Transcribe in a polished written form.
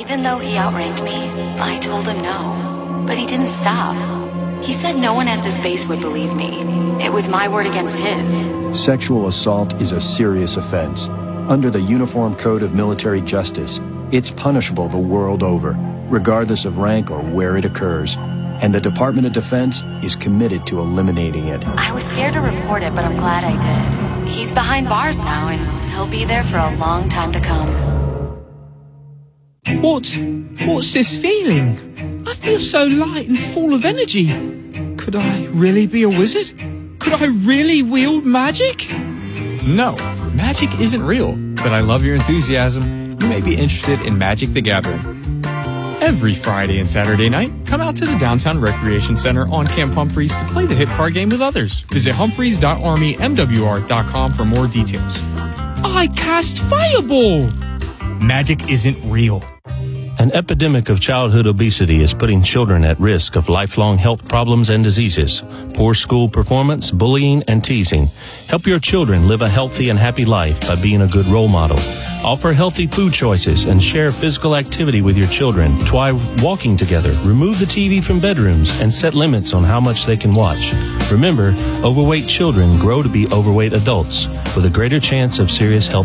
Even though he outranked me, I told him no. But he didn't stop. He said no one at this base would believe me. It was my word against his. Sexual assault is a serious offense. Under the Uniform Code of Military Justice, it's punishable the world over, regardless of rank or where it occurs. And the Department of Defense is committed to eliminating it. I was scared to report it, but I'm glad I did. He's behind bars now, and he'll be there for a long time to come. What's this feeling? I feel so light and full of energy. Could I really be a wizard? Could I really wield magic? No, magic isn't real, but I love your enthusiasm. You may be interested in Magic the Gathering. Every Friday and Saturday night, come out to the Downtown Recreation Center on Camp Humphreys to play the hit card game with others. Visit humphreys.armymwr.com for more details. I cast Fireball! Magic isn't real. An epidemic of childhood obesity is putting children at risk of lifelong health problems and diseases. Poor school performance, bullying, and teasing. Help your children live a healthy and happy life by being a good role model. Offer healthy food choices and share physical activity with your children. Try walking together. Remove the TV from bedrooms and set limits on how much they can watch. Remember, overweight children grow to be overweight adults with a greater chance of serious health